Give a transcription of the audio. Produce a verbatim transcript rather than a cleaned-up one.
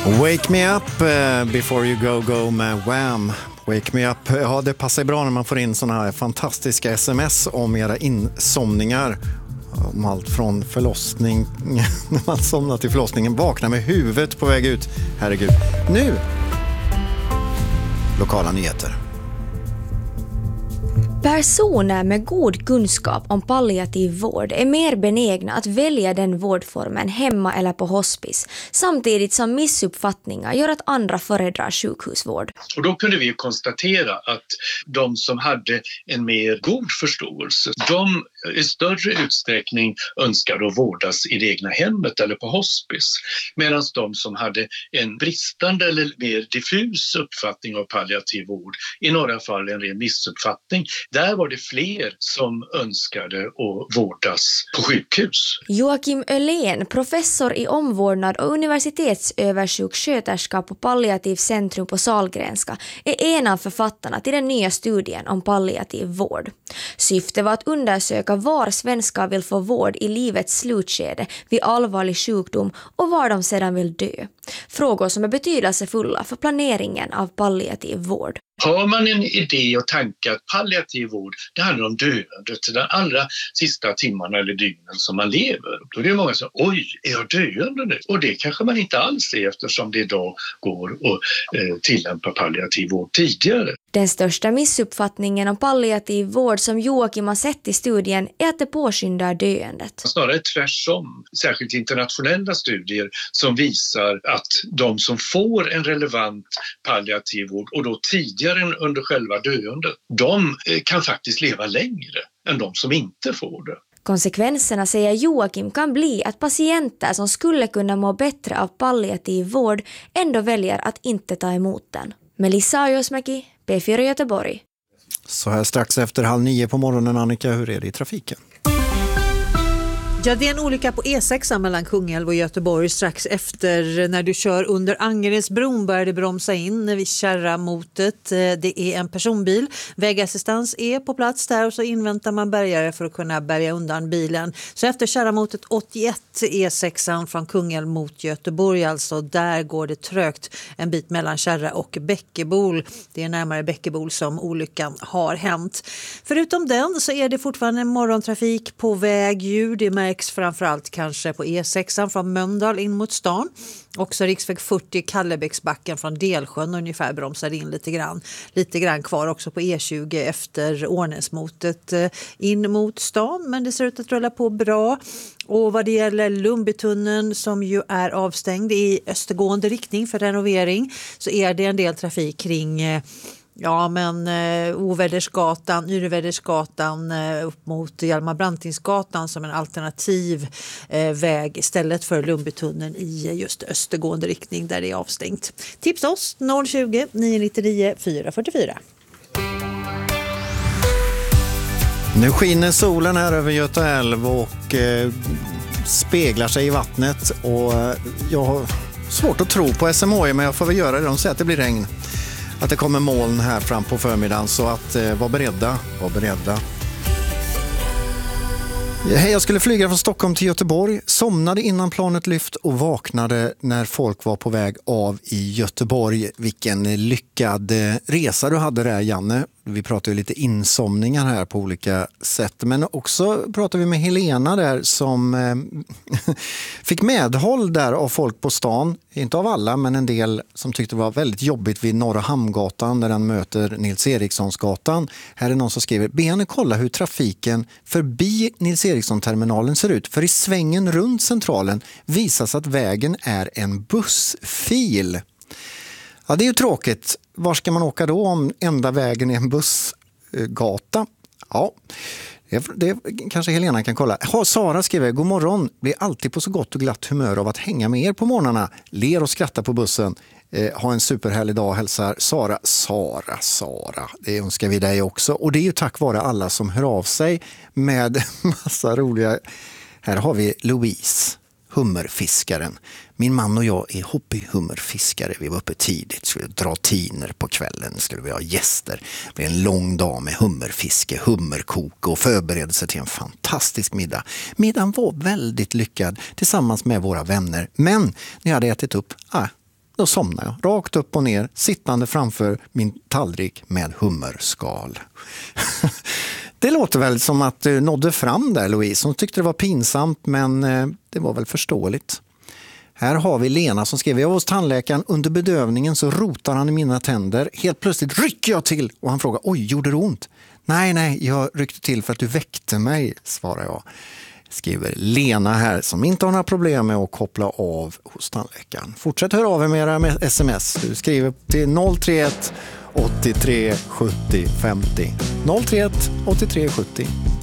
Wake me up uh, before you go go med Wham. Wake me up. Ja, det passar bra när man får in såna här fantastiska sms om era insomningar. Om allt från förlossning, när man somnar till förlossningen, vaknar med huvudet på väg ut. Herregud. Nu! Lokala nyheter. Personer med god kunskap om palliativ vård är mer benägna att välja den vårdformen hemma eller på hospice, samtidigt som missuppfattningar gör att andra föredrar sjukhusvård. Och då kunde vi konstatera att de som hade en mer god förståelse, de i större utsträckning önskade att vårdas i det egna hemmet eller på hospice. Medan de som hade en bristande eller mer diffus uppfattning av palliativ vård, i några fall en ren missuppfattning, där var det fler som önskade att vårdas på sjukhus. Joakim Öhlén, professor i omvårdnad och universitetsöversjuksköterska på Palliativ centrum på Sahlgrenska, är en av författarna till den nya studien om palliativ vård. Syftet var att undersöka var svenskar vill få vård i livets slutskede vid allvarlig sjukdom och var de sedan vill dö. Frågor som är betydelsefulla för planeringen av palliativ vård. Har man en idé och tanke att palliativ vård, det handlar om döendet, den allra sista timmarna eller dygnen som man lever. Då är det många som säger, oj, är jag döende nu? Och det kanske man inte alls är, eftersom det idag går att eh, tillämpa palliativ vård tidigare. Den största missuppfattningen om palliativ vård som Joakim har sett i studien är att det påskyndar döendet. Snarare tvärtom, särskilt internationella studier som visar att de som får en relevant palliativ vård och då tidigare än under själva döendet, de kan faktiskt leva längre än de som inte får det. Konsekvenserna, säger Joakim, kan bli att patienter som skulle kunna må bättre av palliativ vård ändå väljer att inte ta emot den. Melissa Ajosmäki, P fyra Göteborg. Så här strax efter halv nio på morgonen, Annika, hur är det i trafiken? Ja, det är en olycka på E sex mellan Kungälv och Göteborg strax efter när du kör under Angeredsbron börjar det bromsa in vid Kärramotet. Det är en personbil. Vägassistans är på plats där och så inväntar man bärgare för att kunna bärga undan bilen. Så efter Kärramotet åttioett E sex från Kungälv mot Göteborg, alltså där går det trögt en bit mellan Kärra och Bäckebol. Det är närmare Bäckebol som olyckan har hänt. Förutom den så är det fortfarande en morgontrafik på väg. Djur, det märks framförallt kanske på E sex från Mölndal in mot stan. Också riksväg fyrtio Kallebäcksbacken från Delsjön ungefär bromsar in lite grann. Lite grann kvar också på E tjugo efter Ånäsmotet in mot stan. Men det ser ut att rulla på bra. Och vad det gäller Lundbytunneln som ju är avstängd i östergående riktning för renovering så är det en del trafik kring... Ja, men eh, Ovädersgatan, Nyrevädersgatan eh, upp mot Hjalmar Brantingsgatan som en alternativ eh, väg istället för Lundbytunneln i just östergående riktning där det är avstängt. Tips oss noll tjugo, nio nio nio, fyra fyra fyra. Nu skiner solen här över Göta älv och eh, speglar sig i vattnet och eh, jag har svårt att tro på S M H I, men jag får väl göra det. De säger att det blir regn. Att det kommer moln här fram på förmiddagen, så att eh, var beredda, var beredda. Hej, jag skulle flyga från Stockholm till Göteborg, somnade innan planet lyft och vaknade när folk var på väg av i Göteborg. Vilken lyckad resa du hade där, Janne. Vi pratar ju lite insomningar här på olika sätt, men också pratar vi med Helena där som eh, fick medhåll där av folk på stan. Inte av alla, men en del som tyckte det var väldigt jobbigt vid Norra Hamngatan där den möter Nils Erikssonsgatan. Här är någon som skriver, be henne kolla hur trafiken förbi Nils Eriksson-terminalen ser ut. För i svängen runt centralen visas att vägen är en bussfil. Ja, det är ju tråkigt. Var ska man åka då om enda vägen är en bussgata? Ja, det, det kanske Helena kan kolla. Ha, Sara skriver, god morgon. Blir alltid på så gott och glatt humör av att hänga med er på morgnarna. Ler och skrattar på bussen. Eh, ha en superhärlig dag, hälsar Sara. Sara, Sara. Det önskar vi dig också. Och det är ju tack vare alla som hör av sig med massa roliga... Här har vi Louise, hummerfiskaren. Min man och jag är hobbyhummerfiskare. Vi var uppe tidigt, skulle dra tiner på kvällen, skulle vi ha gäster. Det blev en lång dag med hummerfiske, hummerkok och förberedelse till en fantastisk middag. Middagen var väldigt lyckad tillsammans med våra vänner. Men när jag hade ätit upp, ah, då somnade jag rakt upp och ner, sittande framför min tallrik med hummerskal. Det låter väl som att du nådde fram där, Louise. Hon tyckte det var pinsamt, men det var väl förståeligt. Här har vi Lena som skrev: jag var hos tandläkaren, under bedövningen så rotar han i mina tänder. Helt plötsligt rycker jag till och han frågar: oj, gjorde det ont? Nej, nej, jag ryckte till för att du väckte mig, svarar jag. Skriver Lena här, som inte har några problem med att koppla av hos tandläkaren. Fortsätt höra av er med era sms. Du skriver till noll tre ett åttiotre sjuttio femtio. noll tre ett åttiotre sjuttio